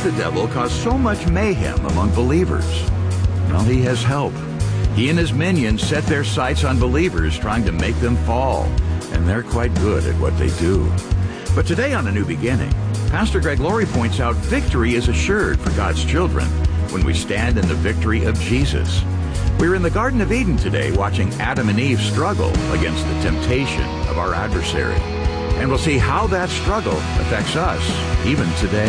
the devil cause so much mayhem among believers? Well, he has help. He and his minions set their sights on believers, trying to make them fall, and they're quite good at what they do. But today on A New Beginning, Pastor Greg Laurie points out victory is assured for God's children when we stand in the victory of Jesus. We're in the Garden of Eden today watching Adam and Eve struggle against the temptation of our adversary. And we'll see how that struggle affects us even today.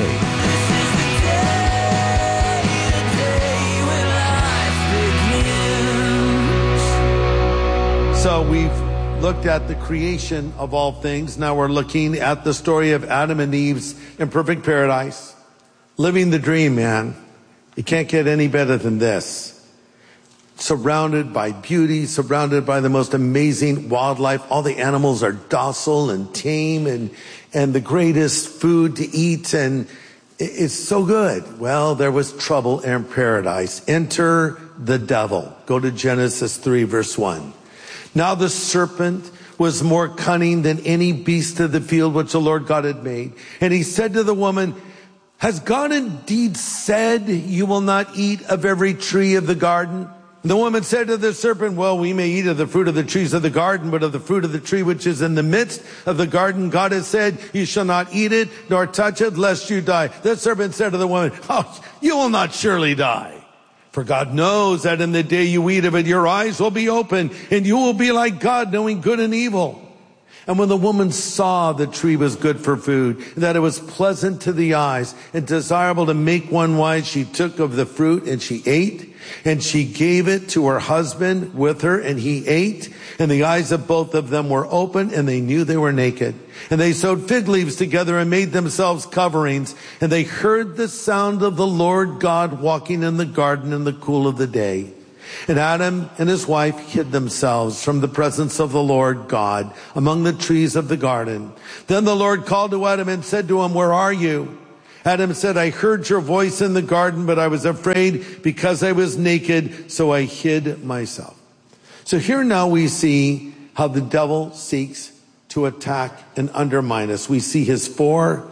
So we've looked at the creation of all things. Now we're looking at the story of Adam and Eve's imperfect paradise. Living the dream, man. You can't get any better than this. Surrounded by beauty, surrounded by the most amazing wildlife. All the animals are docile and tame and the greatest food to eat, and it's so good. Well, there was trouble in paradise. Enter the devil. Go to Genesis 3, verse 1. Now the serpent was more cunning than any beast of the field which the Lord God had made. And he said to the woman, has God indeed said you will not eat of every tree of the garden? The woman said to the serpent, well, we may eat of the fruit of the trees of the garden, but of the fruit of the tree which is in the midst of the garden, God has said, you shall not eat it, nor touch it, lest you die. The serpent said to the woman, oh, you will not surely die. For God knows that in the day you eat of it, your eyes will be open, and you will be like God, knowing good and evil. And when the woman saw the tree was good for food, that it was pleasant to the eyes and desirable to make one wise, she took of the fruit and she ate. And she gave it to her husband with her, and he ate. And the eyes of both of them were open, and they knew they were naked. And they sewed fig leaves together and made themselves coverings. And they heard the sound of the Lord God walking in the garden in the cool of the day. And Adam and his wife hid themselves from the presence of the Lord God among the trees of the garden. Then the Lord called to Adam and said to him, where are you? Adam said, I heard your voice in the garden, but I was afraid because I was naked, so I hid myself. So here now we see how the devil seeks to attack and undermine us. We see his 4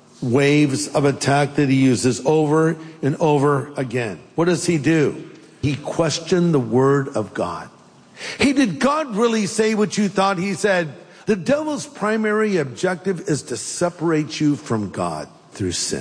waves of attack that he uses over and over again. What does he do? He questioned the word of God. Hey, did God really say what you thought he said? The devil's primary objective is to separate you from God through sin.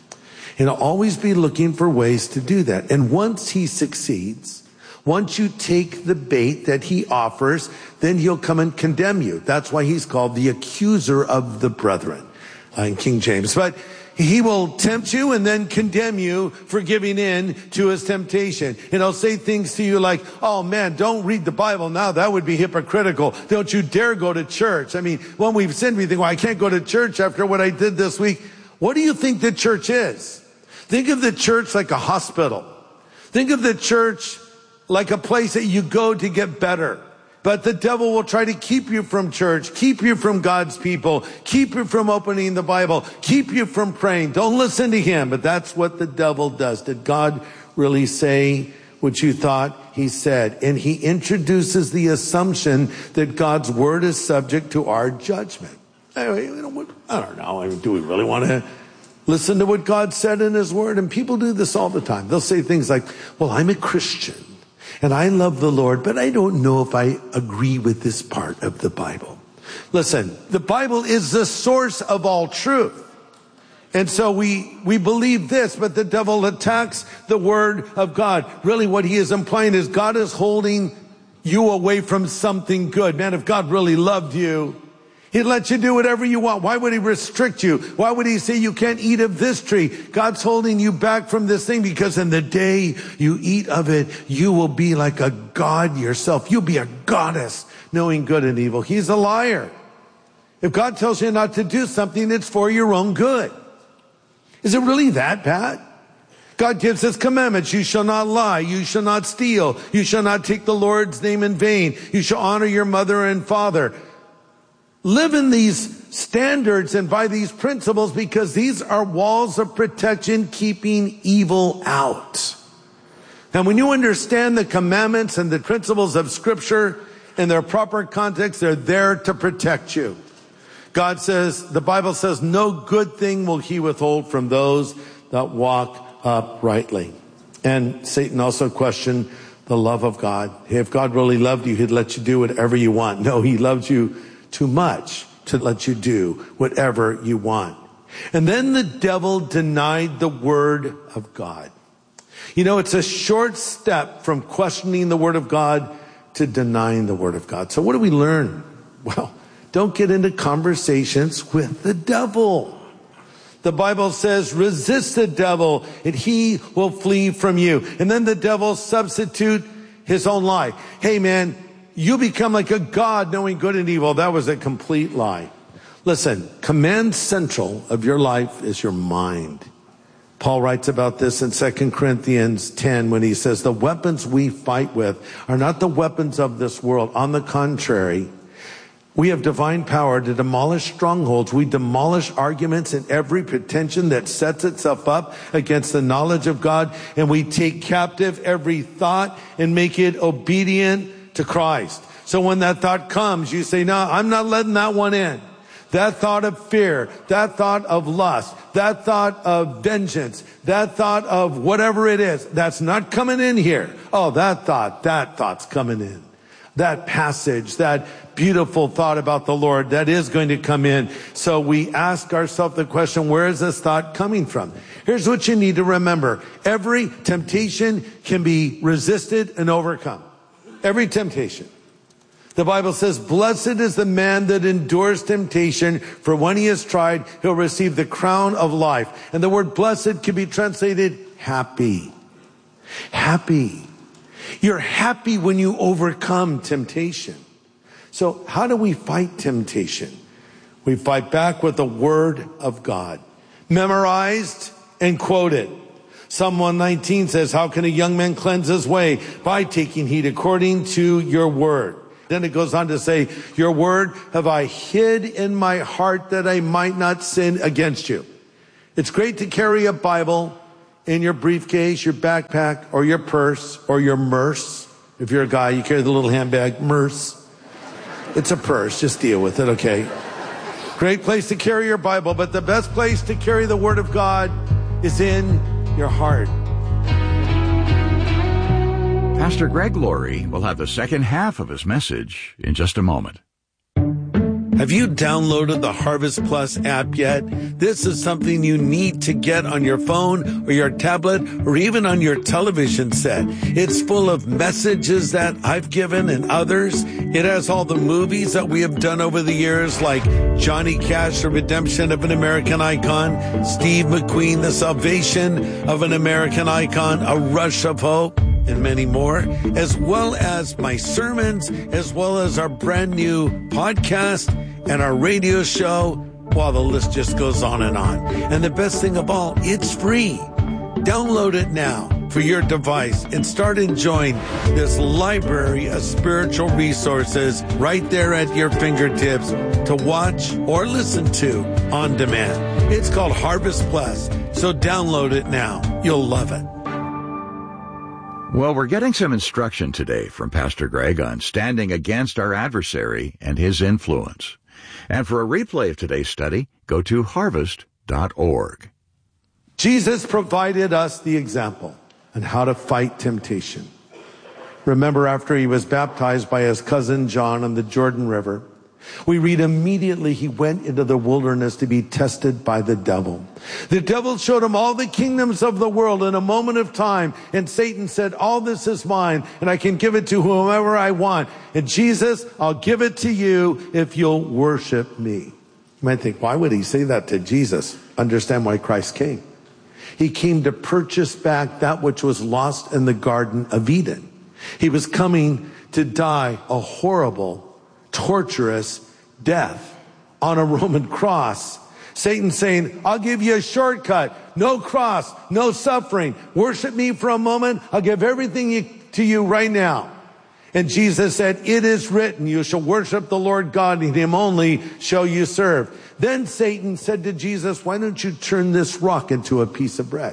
And he'll always be looking for ways to do that. And once he succeeds, once you take the bait that he offers, then he'll come and condemn you. That's why he's called the accuser of the brethren in King James. But he will tempt you and then condemn you for giving in to his temptation. And he'll say things to you like, oh man, don't read the Bible now. That would be hypocritical. Don't you dare go to church. I mean, when we've sinned, we think, well, I can't go to church after what I did this week. What do you think the church is? Think of the church like a hospital. Think of the church like a place that you go to get better. But the devil will try to keep you from church, keep you from God's people, keep you from opening the Bible, keep you from praying. Don't listen to him, but that's what the devil does. Did God really say what you thought he said? And he introduces the assumption that God's word is subject to our judgment. Anyway, I don't know. I mean, do we really want to listen to what God said in his word? And people do this all the time. They'll say things like, well, I'm a Christian and I love the Lord, but I don't know if I agree with this part of the Bible. Listen, the Bible is the source of all truth. And so we believe this, but the devil attacks the word of God. Really what he is implying is God is holding you away from something good. Man, if God really loved you, he'd let you do whatever you want. Why would he restrict you? Why would he say you can't eat of this tree? God's holding you back from this thing because in the day you eat of it, you will be like a god yourself. You'll be a goddess knowing good and evil. He's a liar. If God tells you not to do something, it's for your own good. Is it really that bad? God gives us commandments. You shall not lie. You shall not steal. You shall not take the Lord's name in vain. You shall honor your mother and father. Live in these standards and by these principles because these are walls of protection keeping evil out. And when you understand the commandments and the principles of Scripture in their proper context, they're there to protect you. God says, the Bible says, no good thing will he withhold from those that walk uprightly. And Satan also questioned the love of God. Hey, if God really loved you, he'd let you do whatever you want. No, he loves you too much to let you do whatever you want. And then the devil denied the word of God. You know, it's a short step from questioning the word of God to denying the word of God. So what do we learn? Well, don't get into conversations with the devil. The Bible says, resist the devil and he will flee from you. And then the devil substitute his own lie. Hey man, you become like a God knowing good and evil. That was a complete lie. Listen, command central of your life is your mind. Paul writes about this in 2 Corinthians 10 when he says, the weapons we fight with are not the weapons of this world. On the contrary, we have divine power to demolish strongholds. We demolish arguments and every pretension that sets itself up against the knowledge of God. And we take captive every thought and make it obedient to Christ. So when that thought comes, you say, no, I'm not letting that one in. That thought of fear, that thought of lust, that thought of vengeance, that thought of whatever it is, that's not coming in here. Oh, that thought's coming in. That passage, that beautiful thought about the Lord, that is going to come in. So we ask ourselves the question, where is this thought coming from? Here's what you need to remember. Every temptation can be resisted and overcome. Every temptation. The Bible says, blessed is the man that endures temptation, for when he is tried, he'll receive the crown of life. And the word blessed can be translated happy. Happy. You're happy when you overcome temptation. So how do we fight temptation? We fight back with the word of God, memorized and quoted. Psalm 119 says, how can a young man cleanse his way? By taking heed according to your word. Then it goes on to say, your word have I hid in my heart that I might not sin against you. It's great to carry a Bible in your briefcase, your backpack, or your purse, or your merce. If you're a guy, you carry the little handbag, merce. It's a purse, just deal with it, okay? Great place to carry your Bible, but the best place to carry the Word of God is in your heart. Pastor Greg Laurie will have the second half of his message in just a moment. Have you downloaded the Harvest Plus app yet? This is something you need to get on your phone or your tablet or even on your television set. It's full of messages that I've given and others. It has all the movies that we have done over the years, like Johnny Cash, The Redemption of an American Icon, Steve McQueen, The Salvation of an American Icon, A Rush of Hope, and many more, as well as my sermons, as well as our brand new podcast and our radio show. Well, the list just goes on. And the best thing of all, it's free. Download it now for your device and start enjoying this library of spiritual resources right there at your fingertips to watch or listen to on demand. It's called Harvest Plus, so download it now. You'll love it. Well, we're getting some instruction today from Pastor Greg on standing against our adversary and his influence. And for a replay of today's study, go to harvest.org. Jesus provided us the example on how to fight temptation. Remember, after he was baptized by his cousin John on the Jordan River, we read immediately he went into the wilderness to be tested by the devil. The devil showed him all the kingdoms of the world in a moment of time. And Satan said, all this is mine and I can give it to whomever I want. And Jesus, I'll give it to you if you'll worship me. You might think, why would he say that to Jesus? Understand why Christ came. He came to purchase back that which was lost in the Garden of Eden. He was coming to die a horrible, torturous death on a Roman cross. Satan saying, I'll give you a shortcut. No cross, no suffering. Worship me for a moment. I'll give everything to you right now. And Jesus said, it is written, you shall worship the Lord God, and him only shall you serve. Then Satan said to Jesus, why don't you turn this rock into a piece of bread?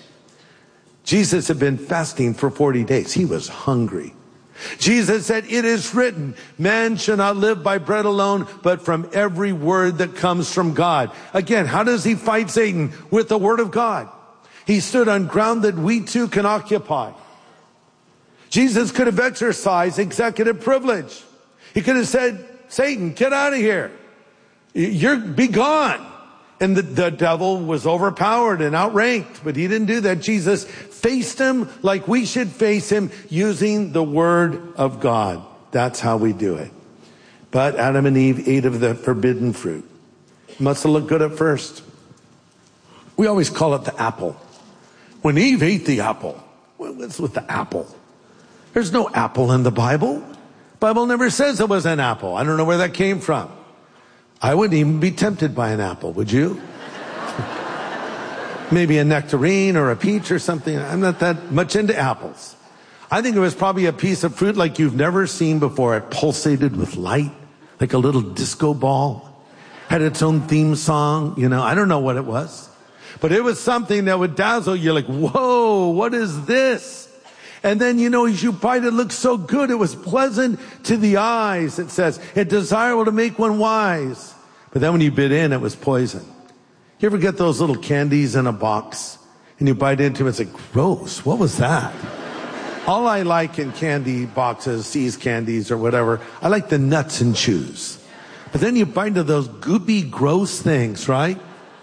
Jesus had been fasting for 40 days. He was hungry. Jesus said, it is written, man shall not live by bread alone, but from every word that comes from God. Again, how does he fight Satan? With the word of God. He stood on ground that we too can occupy. Jesus could have exercised executive privilege. He could have said, Satan, get out of here. Be gone. And the devil was overpowered and outranked, but he didn't do that. Jesus faced him like we should face him, using the word of God. That's how we do it. But Adam and Eve ate of the forbidden fruit. It must have looked good at first. We always call it the apple. When Eve ate the apple, what's with the apple? There's no apple in the Bible. The Bible never says it was an apple. I don't know where that came from. I wouldn't even be tempted by an apple, would you? Maybe a nectarine or a peach or something. I'm not that much into apples. I think it was probably a piece of fruit like you've never seen before. It pulsated with light, like a little disco ball. Had its own theme song. I don't know what it was. But it was something that would dazzle you, like, whoa, what is this? And then, as you bite, it looks so good. It was pleasant to the eyes, it says. It's desirable to make one wise. But then when you bit in, it was poison. You ever get those little candies in a box? And you bite into them, it's like, gross, what was that? All I like in candy boxes, See's candies or whatever, I like the nuts and chews. But then you bite into those goopy, gross things, right?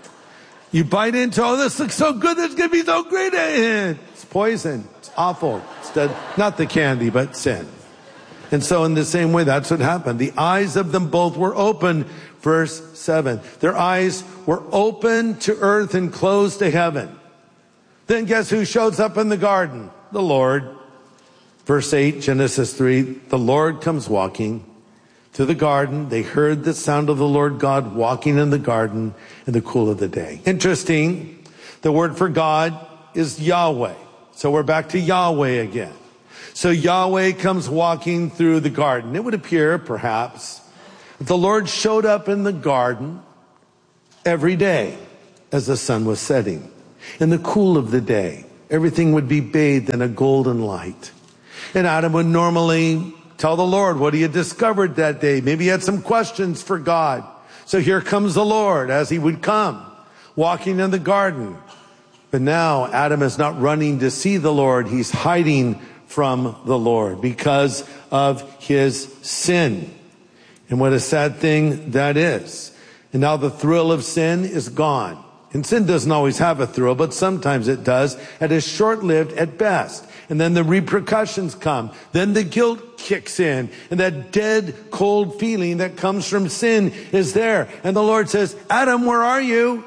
You bite into, oh, this looks so good, this is going to be so great. It's poison. It's awful. Not the candy, but sin. And so in the same way, that's what happened. The eyes of them both were open, verse 7. Their eyes were open to earth and closed to heaven. Then guess who shows up in the garden? The Lord. Verse 8, Genesis 3, the Lord comes walking to the garden. They heard the sound of the Lord God walking in the garden in the cool of the day. Interesting. The word for God is Yahweh. So we're back to Yahweh again. So Yahweh comes walking through the garden. It would appear, perhaps, that the Lord showed up in the garden every day as the sun was setting. In the cool of the day, everything would be bathed in a golden light. And Adam would normally tell the Lord what he had discovered that day. Maybe he had some questions for God. So here comes the Lord as he would come, walking in the garden. But now Adam is not running to see the Lord. He's hiding from the Lord because of his sin. And what a sad thing that is. And now the thrill of sin is gone. And sin doesn't always have a thrill, but sometimes it does. It is short-lived at best. And then the repercussions come. Then the guilt kicks in. And that dead, cold feeling that comes from sin is there. And the Lord says, Adam, where are you?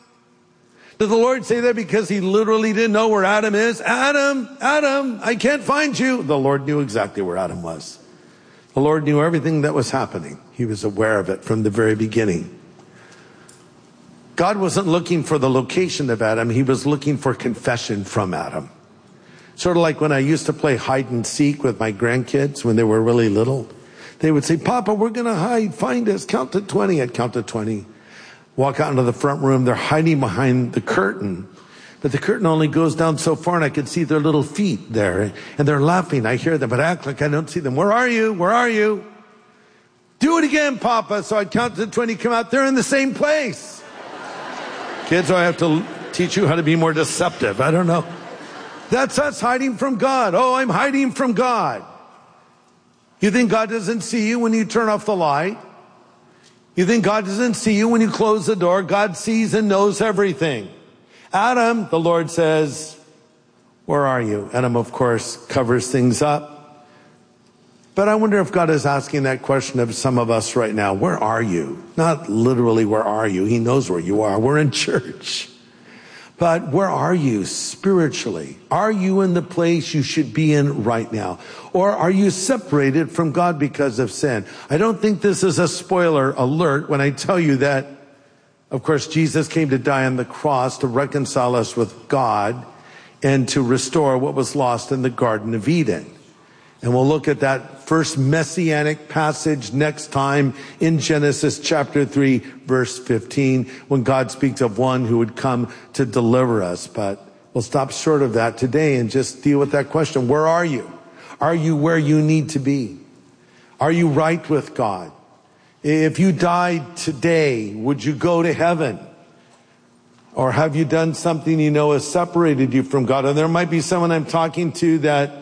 Did the Lord say that because he literally didn't know where Adam is? Adam, Adam, I can't find you. The Lord knew exactly where Adam was. The Lord knew everything that was happening. He was aware of it from the very beginning. God wasn't looking for the location of Adam. He was looking for confession from Adam. Sort of like when I used to play hide and seek with my grandkids when they were really little. They would say, Papa, we're going to hide. Find us. Count to 20. I'd count to 20. Walk out into the front room. They're hiding behind the curtain. But the curtain only goes down so far, and I could see their little feet there. And they're laughing. I hear them, but I act like I don't see them. Where are you? Where are you? Do it again, Papa. So I'd count to 20, come out. They're in the same place. Kids, I have to teach you how to be more deceptive. I don't know. That's us hiding from God. Oh, I'm hiding from God. You think God doesn't see you when you turn off the light? You think God doesn't see you when you close the door? God sees and knows everything. Adam, the Lord says, where are you? Adam, of course, covers things up. But I wonder if God is asking that question of some of us right now. Where are you? Not literally, where are you? He knows where you are. We're in church. But where are you spiritually? Are you in the place you should be in right now? Or are you separated from God because of sin? I don't think this is a spoiler alert when I tell you that, of course, Jesus came to die on the cross to reconcile us with God and to restore what was lost in the Garden of Eden. And we'll look at that first messianic passage next time in Genesis chapter 3, verse 15, when God speaks of one who would come to deliver us. But we'll stop short of that today and just deal with that question. Where are you? Are you where you need to be? Are you right with God? If you died today, would you go to heaven? Or have you done something you know has separated you from God? And there might be someone I'm talking to that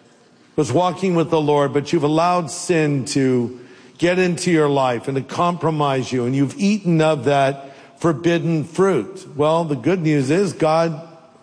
was walking with the Lord, but you've allowed sin to get into your life and to compromise you, and you've eaten of that forbidden fruit. Well, the good news is God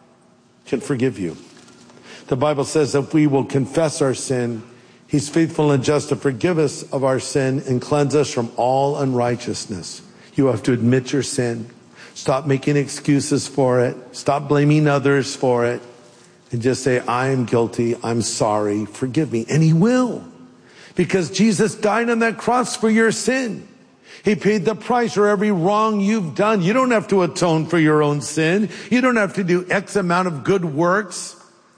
can forgive you. The Bible says if we will confess our sin, He's faithful and just to forgive us of our sin and cleanse us from all unrighteousness. You have to admit your sin. Stop making excuses for it. Stop blaming others for it. And just say, I am guilty. I'm sorry. Forgive me. And He will. Because Jesus died on that cross for your sin. He paid the price for every wrong you've done. You don't have to atone for your own sin. You don't have to do X amount of good works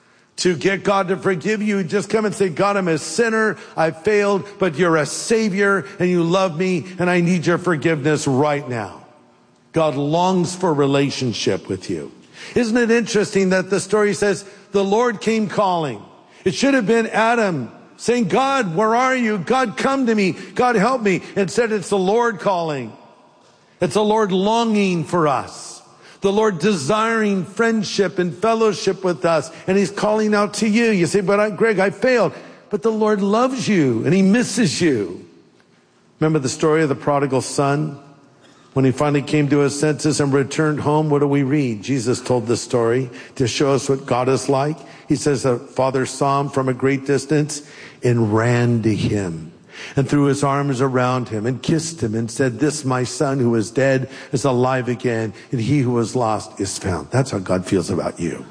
to get God to forgive you. Just come and say, God, I'm a sinner. I failed, but you're a Savior and you love me and I need your forgiveness right now. God longs for relationship with you. Isn't it interesting that the story says the Lord came calling? It should have been Adam saying, God, where are you? God, come to me. God, help me. Instead, it's the Lord calling. It's the Lord longing for us. The Lord desiring friendship and fellowship with us. And He's calling out to you. You say, but Greg, I failed. But the Lord loves you and He misses you. Remember the story of the prodigal son? When he finally came to his senses and returned home, what do we read? Jesus told the story to show us what God is like. He says the father saw him from a great distance and ran to him and threw his arms around him and kissed him and said, this my son who was dead is alive again, and he who was lost is found. That's how God feels about you.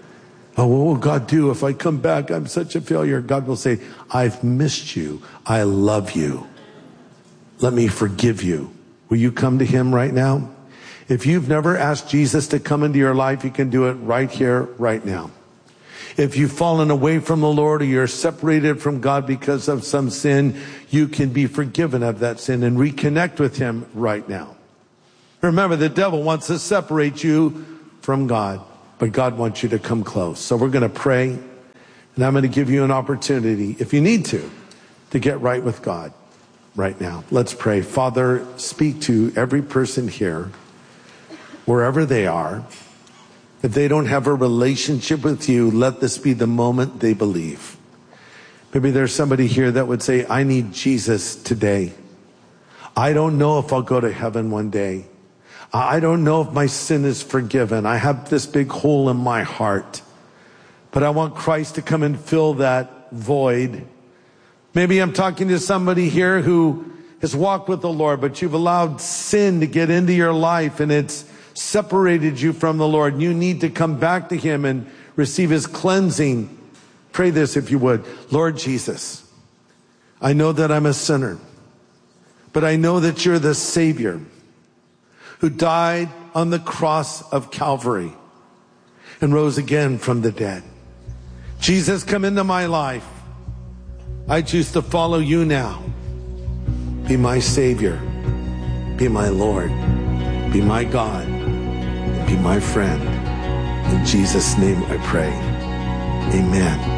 Oh, what will God do if I come back? I'm such a failure. God will say, I've missed you. I love you. Let me forgive you. Will you come to Him right now? If you've never asked Jesus to come into your life, you can do it right here, right now. If you've fallen away from the Lord or you're separated from God because of some sin, you can be forgiven of that sin and reconnect with Him right now. Remember, the devil wants to separate you from God, but God wants you to come close. So we're going to pray, and I'm going to give you an opportunity, if you need to get right with God. Right now, let's pray. Father, speak to every person here, wherever they are. If they don't have a relationship with you, let this be the moment they believe. Maybe there's somebody here that would say, I need Jesus today. I don't know if I'll go to heaven one day. I don't know if my sin is forgiven. I have this big hole in my heart, but I want Christ to come and fill that void. Maybe I'm talking to somebody here who has walked with the Lord, but you've allowed sin to get into your life and it's separated you from the Lord. You need to come back to Him and receive His cleansing. Pray this if you would. Lord Jesus, I know that I'm a sinner, but I know that you're the Savior who died on the cross of Calvary and rose again from the dead. Jesus, come into my life. I choose to follow you now. Be my Savior. Be my Lord. Be my God. Be my friend. In Jesus' name I pray. Amen.